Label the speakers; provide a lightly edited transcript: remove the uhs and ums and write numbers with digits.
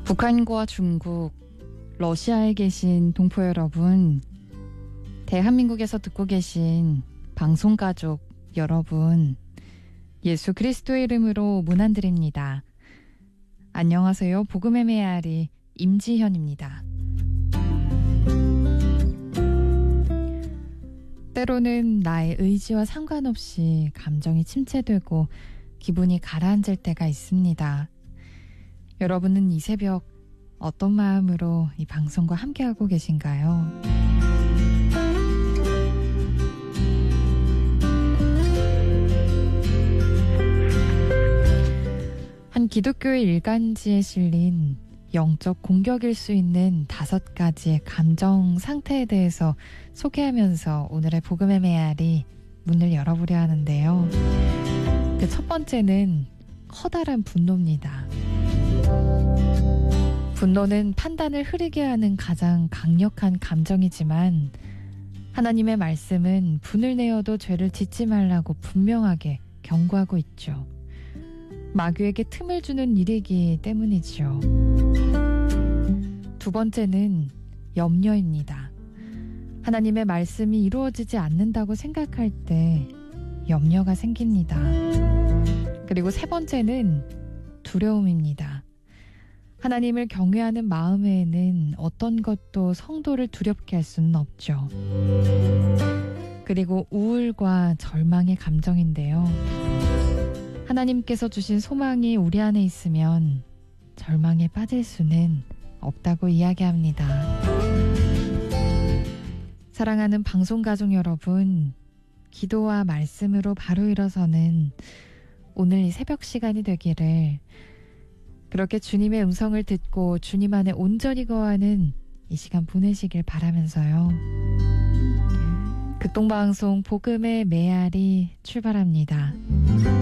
Speaker 1: 북한과 중국, 러시아에 계신 동포 여러분, 대한민국에서 듣고 계신 방송가족 여러분, 예수 그리스도의 이름으로 문안드립니다. 안녕하세요. 복음의 메아리 임지현입니다. 때로는 나의 의지와 상관없이 감정이 침체되고 기분이 가라앉을 때가 있습니다. 여러분은 이 새벽 어떤 마음으로 이 방송과 함께하고 계신가요? 한 기독교의 일간지에 실린 영적 공격일 수 있는 5가지의 감정 상태에 대해서 소개하면서 오늘의 복음의 메아리 문을 열어보려 하는데요. 그 첫 번째는 커다란 분노입니다. 분노는 판단을 흐리게 하는 가장 강력한 감정이지만 하나님의 말씀은 분을 내어도 죄를 짓지 말라고 분명하게 경고하고 있죠. 마귀에게 틈을 주는 일이기 때문이죠. 두 번째는 염려입니다. 하나님의 말씀이 이루어지지 않는다고 생각할 때 염려가 생깁니다. 그리고 세 번째는 두려움입니다. 하나님을 경외하는 마음에는 어떤 것도 성도를 두렵게 할 수는 없죠. 그리고 우울과 절망의 감정인데요. 하나님께서 주신 소망이 우리 안에 있으면 절망에 빠질 수는 없다고 이야기합니다. 사랑하는 방송가족 여러분, 기도와 말씀으로 바로 일어서는 오늘 이 새벽 시간이 되기를, 그렇게 주님의 음성을 듣고 주님 안에 온전히 거하는 이 시간 보내시길 바라면서요. 극동방송 복음의 메아리 출발합니다.